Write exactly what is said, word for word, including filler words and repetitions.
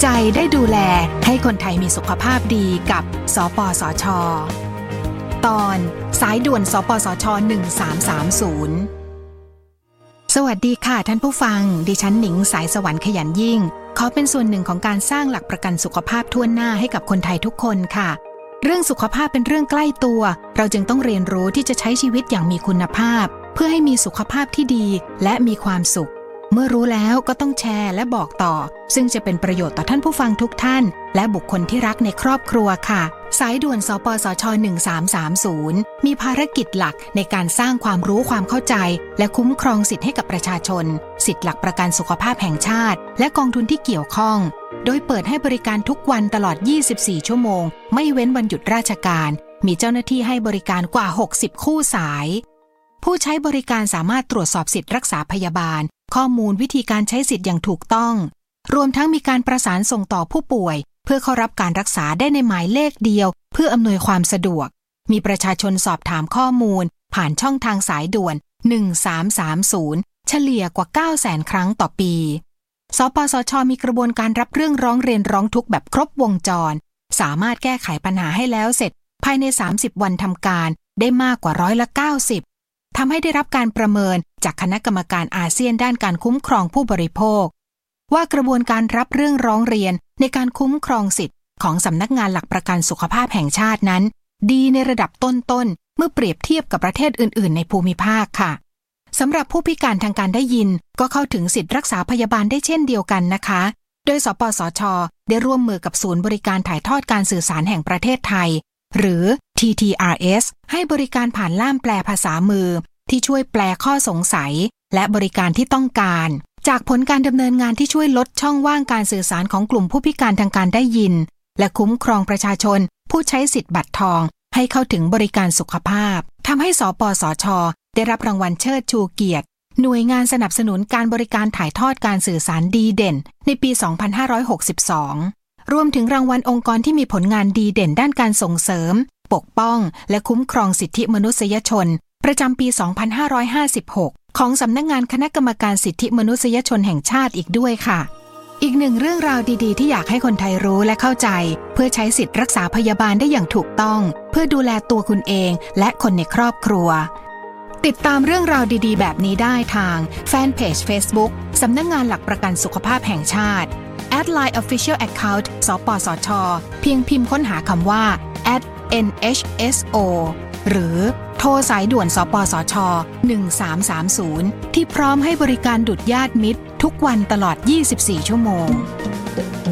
ใจได้ดูแลให้คนไทยมีสุขภาพดีกับสปสช.ตอนสายด่วนสปสช.หนึ่งสามสามศูนย์สวัสดีค่ะท่านผู้ฟังดิฉันหนิงสายสวรรค์ขยันยิ่งขอเป็นส่วนหนึ่งของการสร้างหลักประกันสุขภาพทั่วหน้าให้กับคนไทยทุกคนค่ะเรื่องสุขภาพเป็นเรื่องใกล้ตัวเราจึงต้องเรียนรู้ที่จะใช้ชีวิตอย่างมีคุณภาพเพื่อให้มีสุขภาพที่ดีและมีความสุขเมื่อรู้แล้วก็ต้องแชร์และบอกต่อซึ่งจะเป็นประโยชน์ต่อท่านผู้ฟังทุกท่านและบุคคลที่รักในครอบครัวค่ะสายด่วนสปสช.หนึ่งสามสามศูนย์มีภารกิจหลักในการสร้างความรู้ความเข้าใจและคุ้มครองสิทธิให้กับประชาชนสิทธิหลักประกันสุขภาพแห่งชาติและกองทุนที่เกี่ยวข้องโดยเปิดให้บริการทุกวันตลอดยี่สิบสี่ชั่วโมงไม่เว้นวันหยุดราชการมีเจ้าหน้าที่ให้บริการกว่าหกสิบคู่สายผู้ใช้บริการสามารถตรวจสอบสิทธิรักษาพยาบาลข้อมูลวิธีการใช้สิทธิ์อย่างถูกต้องรวมทั้งมีการประสานส่งต่อผู้ป่วยเพื่อเข้ารับการรักษาได้ในหมายเลขเดียวเพื่ออำนวยความสะดวกมีประชาชนสอบถามข้อมูลผ่านช่องทางสายด่วนหนึ่งสามสามศูนย์เฉลี่ยกว่า เก้าแสน ครั้งต่อปีสปสช.มีกระบวนการรับเรื่องร้องเรียนร้องทุกข์แบบครบวงจรสามารถแก้ไขปัญหาให้แล้วเสร็จภายในสามสิบวันทำการได้มากกว่าร้อยละเก้าสิบทำให้ได้รับการประเมินจากคณะกรรมการอาเซียนด้านการคุ้มครองผู้บริโภคว่ากระบวนการรับเรื่องร้องเรียนในการคุ้มครองสิทธิ์ของสำนักงานหลักประกันสุขภาพแห่งชาตินั้นดีในระดับต้นๆเมื่อเปรียบเทียบกับประเทศอื่นๆในภูมิภาคค่ะสำหรับผู้พิการทางการได้ยินก็เข้าถึงสิทธิรักษาพยาบาลได้เช่นเดียวกันนะคะโดยสปสช.ได้ร่วมมือกับศูนย์บริการถ่ายทอดการสื่อสารแห่งประเทศไทยหรือ ที ที อาร์ เอส ให้บริการผ่านล่ามแปลภาษามือที่ช่วยแปลข้อสงสัยและบริการที่ต้องการจากผลการดำเนินงานที่ช่วยลดช่องว่างการสื่อสารของกลุ่มผู้พิการทางการได้ยินและคุ้มครองประชาชนผู้ใช้สิทธิ์บัตรทองให้เข้าถึงบริการสุขภาพทำให้สปสช.ได้รับรางวัลเชิดชูเกียรติหน่วยงานสนับสนุนการบริการถ่ายทอดการสื่อสารดีเด่นในปี สองพันห้าร้อยหกสิบสอง รวมถึงรางวัลองค์กรที่มีผลงานดีเด่นด้านการส่งเสริมปกป้องและคุ้มครองสิทธิมนุษยชนประจำปี สองพันห้าร้อยห้าสิบหก ของสำนักงานคณะกรรมการสิทธิมนุษยชนแห่งชาติอีกด้วยค่ะอีกหนึ่งเรื่องราวดีๆที่อยากให้คนไทยรู้และเข้าใจเพื่อใช้สิทธิรักษาพยาบาลได้อย่างถูกต้องเพื่อดูแลตัวคุณเองและคนในครอบครัวติดตามเรื่องราวดีๆแบบนี้ได้ทางแฟนเพจ Facebook สำนักงานหลักประกันสุขภาพแห่งชาติ แอด ไลน์ Official Account สปสช.เพียงพิมพ์ค้นหาคำว่า แอท เอ็น เอช เอส โอ หรือโทรสายด่วนสปสช.หนึ่งสามสามศูนย์ที่พร้อมให้บริการดุจญาติมิตรทุกวันตลอดยี่สิบสี่ชั่วโมง